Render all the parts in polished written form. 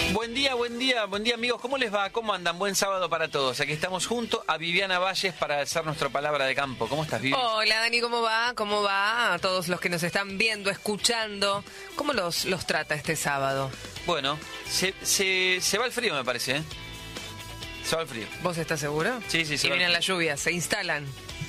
Buen día amigos, ¿cómo les va? ¿Cómo andan? Buen sábado para todos. Aquí estamos junto a Viviana Valles para hacer nuestra palabra de campo. ¿Cómo estás, Vivi? Hola, Dani, ¿cómo va? ¿Cómo va? A todos los que nos están viendo, escuchando, ¿cómo los trata este sábado? Bueno, se va el frío, me parece, ¿eh? Se va el frío. ¿Vos estás seguro? Sí, se Y va. vienen las lluvias, se instalan.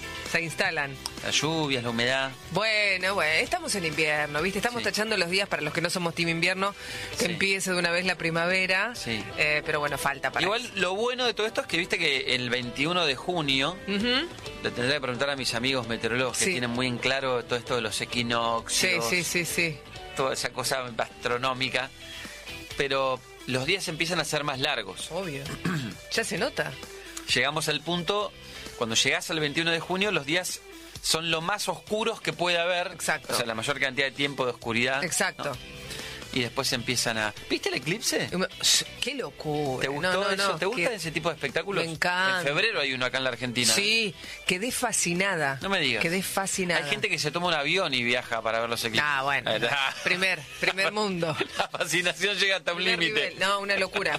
Las lluvias, la humedad. Bueno, estamos en invierno, ¿viste? Estamos tachando los días para los que no somos team invierno, que empiece de una vez la primavera. Sí. Pero bueno, falta para Igual eso. lo bueno de todo esto es que viste que el 21 de junio, le tendré que preguntar a mis amigos meteorólogos que tienen muy en claro todo esto de los equinoccios. Sí. Toda esa cosa astronómica. Pero los días empiezan a ser más largos. Obvio. Ya se nota. Llegamos al punto, cuando llegás al 21 de junio, los días son lo más oscuros que puede haber. Exacto. O sea, la mayor cantidad de tiempo de oscuridad. Exacto. ¿no? Y después empiezan a... ¿Viste el eclipse? ¡Qué locura! ¿Te gustó eso? No, ¿Te gusta ese tipo de espectáculos? Me encanta. En febrero hay uno acá en la Argentina. Sí, quedé fascinada. No me digas. Quedé fascinada. Hay gente que se toma un avión y viaja para ver los eclipses. Ah, bueno. Primer mundo. La fascinación llega hasta un Primer límite. nivel. No, una locura.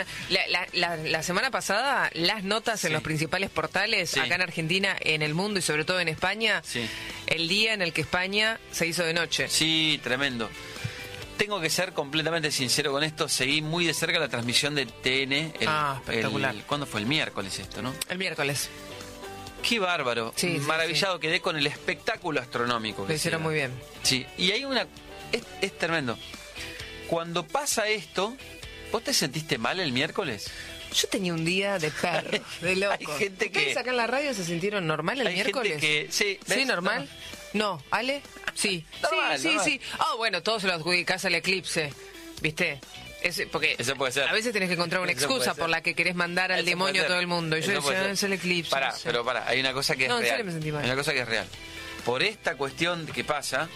La semana pasada, las notas en los principales portales, acá en Argentina, en el mundo y sobre todo en España, el día en el que España se hizo de noche. Sí, tremendo. Tengo que ser completamente sincero con esto. Seguí muy de cerca la transmisión de TN. Espectacular. ¿Cuándo fue? El miércoles esto, ¿no? El miércoles. Qué bárbaro. Sí, maravillado quedé con el espectáculo astronómico. Lo hicieron muy bien. Sí, y hay una... Es tremendo. Cuando pasa esto, ¿vos te sentiste mal el miércoles? Yo tenía un día de perro, de loco. Hay gente que... ¿Ustedes acá en la radio se sintieron normal el miércoles? Gente que... Sí, ¿Sí, normal? No, ¿Ale? Sí. Normal, normal. Sí. Bueno, todos se lo adjudicás al eclipse, ¿viste? Porque eso puede ser. A veces tenés que encontrar una excusa por la que querés mandar al demonio a todo el mundo. Y yo decía, es el eclipse. Pará, hay una cosa que es real. En serio me sentí mal. Hay una cosa que es real. Por esta cuestión que pasa,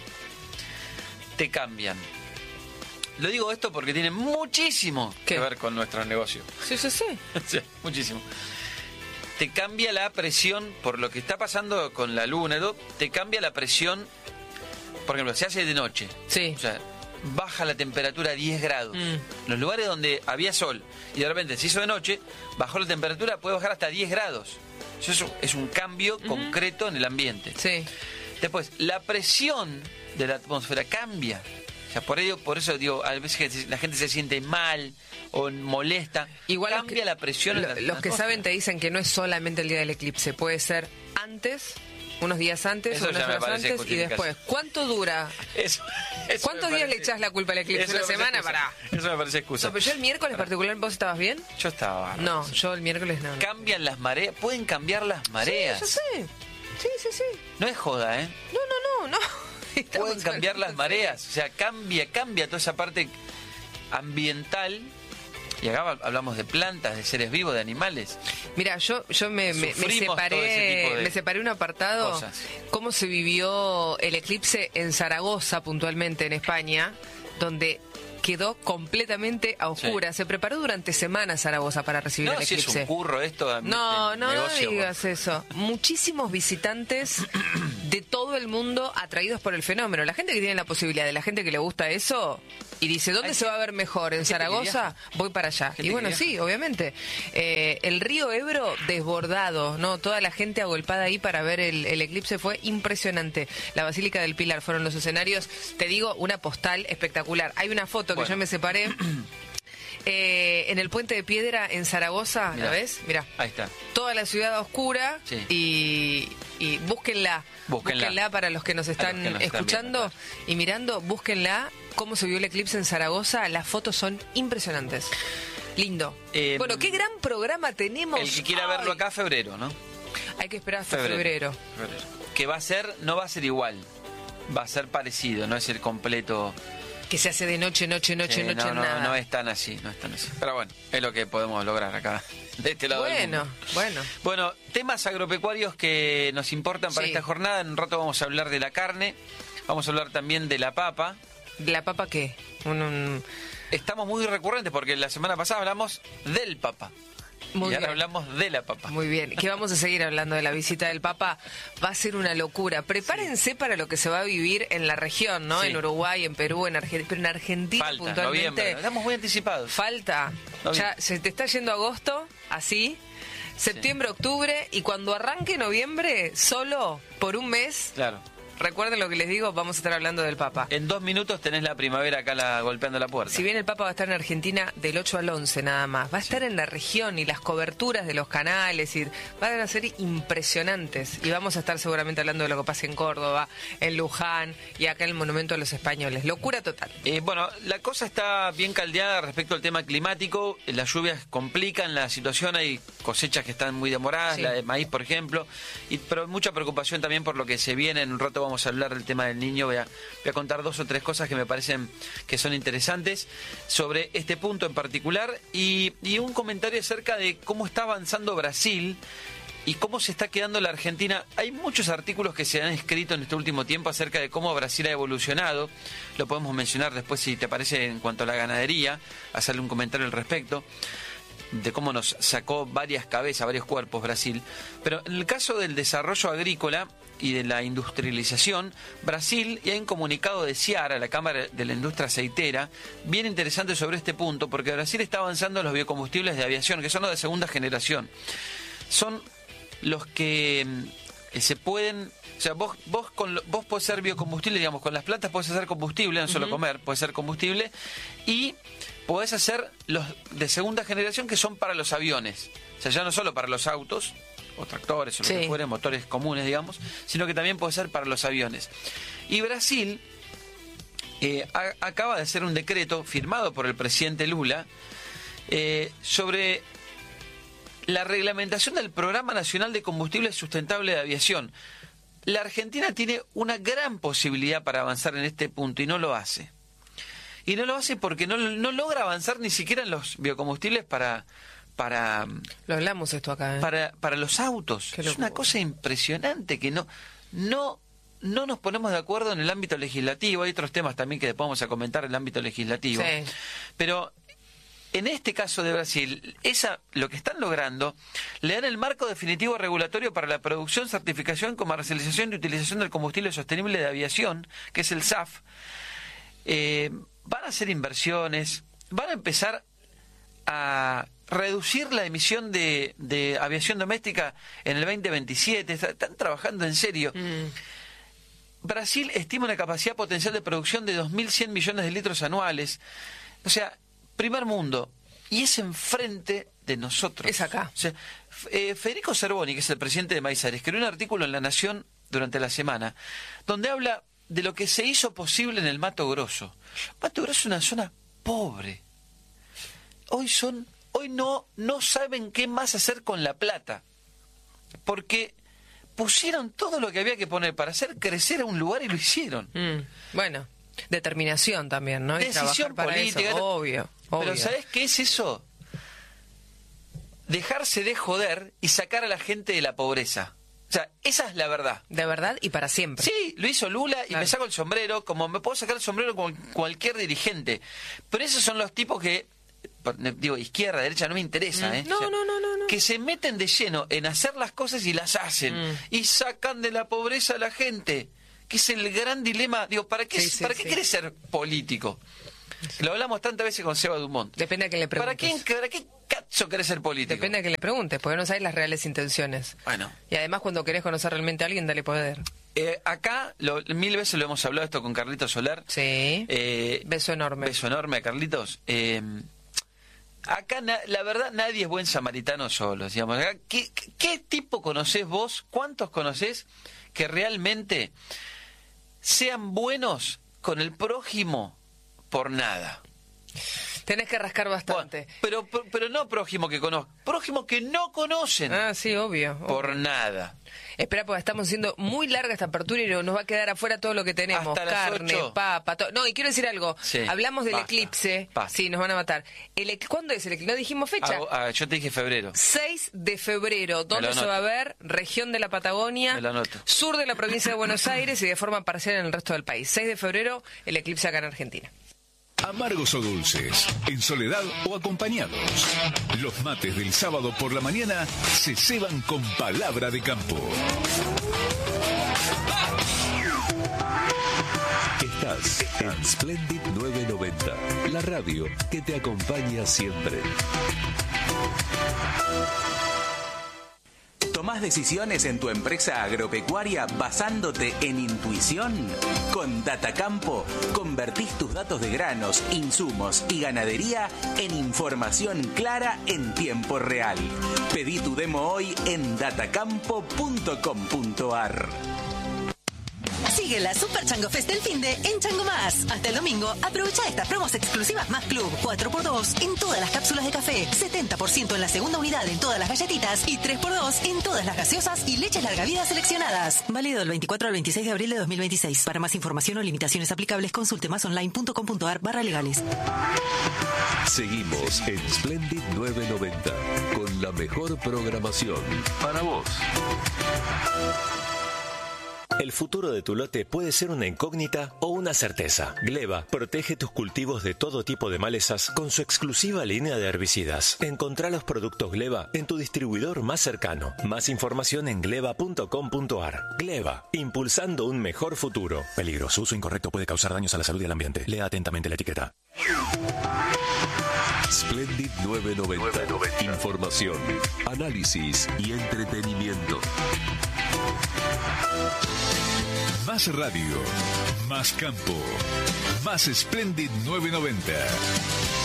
te cambian. Lo digo esto porque tiene muchísimo que ver con nuestro negocio. Sí. Sí, muchísimo. Te cambia la presión por lo que está pasando con la luna, te cambia la presión. Por ejemplo, se hace de noche. Sí. O sea, baja la temperatura a 10 grados. Los lugares donde había sol y de repente se hizo de noche, bajó la temperatura, puede bajar hasta 10 grados. Eso es un cambio concreto en el ambiente. Sí. Después, la presión de la atmósfera cambia. O sea, por eso digo, a veces la gente se siente mal o molesta. Igual cambia la presión en la los que saben te dicen que no es solamente el día del eclipse, puede ser antes, unos días antes, eso unas horas antes y después. ¿Cuánto dura? Eso ¿Cuántos días le echás la culpa al eclipse? ¿Una semana? Pará. Eso me parece excusa. No, pero yo el miércoles particular, ¿vos estabas bien? Yo estaba. No, yo el miércoles no. Cambian las mareas, pueden cambiar las mareas. Sí, yo sé. Sí. No es joda, ¿eh? No. Pueden cambiar las mareas, o sea, cambia toda esa parte ambiental. Y acá hablamos de plantas, de seres vivos, de animales. Mira, yo me separé un apartado. Cosas. Cómo se vivió el eclipse en Zaragoza, puntualmente en España, donde quedó completamente a oscuras. Se preparó durante semanas Zaragoza para recibir el eclipse. Si es un curro esto. No digas eso. Muchísimos visitantes de todo el mundo atraídos por el fenómeno. La gente que tiene la posibilidad, de la gente que le gusta eso y dice, ¿dónde se va a ver mejor? ¿En Zaragoza? Voy para allá. Y bueno, sí, obviamente. El río Ebro desbordado, ¿no? Toda la gente agolpada ahí para ver el eclipse fue impresionante. La Basílica del Pilar fueron los escenarios. Te digo, una postal espectacular. Hay una foto que yo me separé en el Puente de Piedra en Zaragoza, ¿la ves? Mirá. Ahí está. Toda la ciudad oscura y búsquenla para los que nos están escuchando y mirando, búsquenla cómo se vio el eclipse en Zaragoza. Las fotos son impresionantes. Lindo. Bueno, qué gran programa tenemos. El que quiera verlo acá, febrero, ¿no? Hay que esperar hasta febrero. Que no va a ser igual. Va a ser parecido, no es el completo. Que se hace de noche, nada. No es tan así. Pero bueno, es lo que podemos lograr acá, de este lado del mundo. Bueno, temas agropecuarios que nos importan para esta jornada. En un rato vamos a hablar de la carne, vamos a hablar también de la papa. ¿De la papa qué? Estamos muy recurrentes porque la semana pasada hablamos del papa. Muy bien. Ahora hablamos de la papa. Muy bien, que vamos a seguir hablando de la visita del Papa. Va a ser una locura. Prepárense para lo que se va a vivir en la región, ¿no? En Uruguay, en Perú, en Argentina. Pero en Argentina, falta, puntualmente. Noviembre. Estamos muy anticipados. Falta. Ya se te está yendo agosto, así. Septiembre, octubre. Y cuando arranque noviembre, solo por un mes. Claro. Recuerden lo que les digo, vamos a estar hablando del Papa. En 2 minutos tenés la primavera acá golpeando la puerta. Si bien el Papa va a estar en Argentina del 8 al 11 nada más, va a estar en la región y las coberturas de los canales y van a ser impresionantes. Y vamos a estar seguramente hablando de lo que pasa en Córdoba, en Luján y acá en el Monumento a los Españoles. Locura total. Bueno, la cosa está bien caldeada respecto al tema climático. Las lluvias complican la situación, hay cosechas que están muy demoradas, la de maíz, por ejemplo, pero mucha preocupación también por lo que se viene. En un rato vamos a hablar del tema del niño. Voy a contar 2 o 3 cosas que me parecen que son interesantes sobre este punto en particular y un comentario acerca de cómo está avanzando Brasil y cómo se está quedando la Argentina. Hay muchos artículos que se han escrito en este último tiempo acerca de cómo Brasil ha evolucionado. Lo podemos mencionar después, si te parece, en cuanto a la ganadería, hacerle un comentario al respecto de cómo nos sacó varias cabezas, varios cuerpos Brasil. Pero en el caso del desarrollo agrícola y de la industrialización, Brasil, y hay un comunicado de Ciara, la Cámara de la Industria Aceitera, bien interesante sobre este punto, porque Brasil está avanzando en los biocombustibles de aviación, que son los de segunda generación. Son los que se pueden... O sea, vos podés ser biocombustible, digamos, con las plantas podés hacer combustible, no solo comer, podés ser combustible, y podés hacer los de segunda generación que son para los aviones. O sea, ya no solo para los autos, o tractores, o lo que fuere, motores comunes, digamos, sino que también puede ser para los aviones. Y Brasil acaba de hacer un decreto firmado por el presidente Lula sobre la reglamentación del Programa Nacional de Combustible Sustentable de Aviación. La Argentina tiene una gran posibilidad para avanzar en este punto y no lo hace. Y no lo hace porque no logra avanzar ni siquiera en los biocombustibles para lo hablamos esto acá, para los autos. Es una cosa impresionante que no nos ponemos de acuerdo en el ámbito legislativo. Hay otros temas también que después vamos a comentar en el ámbito legislativo. Sí. Pero en este caso de Brasil, lo que están logrando, le dan el marco definitivo regulatorio para la producción, certificación, comercialización y utilización del combustible sostenible de aviación, que es el SAF. Van a hacer inversiones, van a empezar a reducir la emisión de aviación doméstica en el 2027. Están trabajando en serio. Brasil estima una capacidad potencial de producción de 2.100 millones de litros anuales. O sea, primer mundo. Y es enfrente de nosotros. Es acá. O sea, Federico Zerboni, que es el presidente de Maizar, escribió un artículo en La Nación durante la semana, donde habla de lo que se hizo posible en el Mato Grosso. Mato Grosso es una zona pobre. Hoy no saben qué más hacer con la plata, porque pusieron todo lo que había que poner para hacer crecer a un lugar y lo hicieron. Bueno, determinación también, ¿no? Decisión política. Obvio. Pero ¿sabés qué es eso? Dejarse de joder y sacar a la gente de la pobreza. O sea, esa es la verdad. De verdad y para siempre. Sí, lo hizo Lula y me saco el sombrero, como me puedo sacar el sombrero con cualquier dirigente. Pero esos son los tipos que, digo, izquierda, derecha, no me interesa, No. Que se meten de lleno en hacer las cosas y las hacen. Y sacan de la pobreza a la gente. Que es el gran dilema. Digo, ¿para qué querés ser político? Sí. Lo hablamos tantas veces con Seba Dumont. Depende a quién le preguntes. ¿Para qué cacho querés ser político? Depende a quién le preguntes, porque no sabes las reales intenciones. Bueno. Y además, cuando querés conocer realmente a alguien, dale poder. Acá, 1000 veces lo hemos hablado esto con Carlitos Soler. Sí. Beso enorme. Beso enorme a Carlitos. Acá, la verdad, nadie es buen samaritano solo. Digamos. Acá, ¿qué tipo conocés vos? ¿Cuántos conocés que realmente sean buenos con el prójimo por nada? Tenés que rascar bastante. Bueno, pero no prójimo que conozco, prójimo que no conocen. Ah, sí, obvio. Por nada. Espera, porque estamos haciendo muy larga esta apertura y nos va a quedar afuera todo lo que tenemos. Hasta carne, las 8. papa, todo. No, y quiero decir algo. Sí, hablamos del eclipse. Sí, nos van a matar. ¿Cuándo es el eclipse? ¿No dijimos fecha? Yo te dije febrero. 6 de febrero. ¿Dónde se va a ver? Región de la Patagonia. Me lo anoto. Sur de la provincia de Buenos Aires y de forma parcial en el resto del país. 6 de febrero, el eclipse acá en Argentina. Amargos o dulces, en soledad o acompañados. Los mates del sábado por la mañana se ceban con palabra de campo. Estás en Splendid 990, la radio que te acompaña siempre. ¿Tomás decisiones en tu empresa agropecuaria basándote en intuición? Con Datacampo, convertís tus datos de granos, insumos y ganadería en información clara en tiempo real. Pedí tu demo hoy en datacampo.com.ar. Sigue la Super Chango Fest del finde en Chango Más. Hasta el domingo, aprovecha estas promos exclusivas Más Club. 4x2 en todas las cápsulas de café. 70% en la segunda unidad en todas las galletitas. Y 3x2 en todas las gaseosas y leches larga vida seleccionadas. Válido del 24 al 26 de abril de 2026. Para más información o limitaciones aplicables, consulte másonline.com.ar/legales. Seguimos en Splendid 990 con la mejor programación para vos. El futuro de tu lote puede ser una incógnita o una certeza. Gleba protege tus cultivos de todo tipo de malezas con su exclusiva línea de herbicidas. Encontrá los productos Gleba en tu distribuidor más cercano. Más información en gleba.com.ar. Gleba, impulsando un mejor futuro. Peligro, su uso incorrecto puede causar daños a la salud y al ambiente. Lea atentamente la etiqueta. Splendid 990. Información, análisis y entretenimiento. Más radio, más campo, más Splendid 990.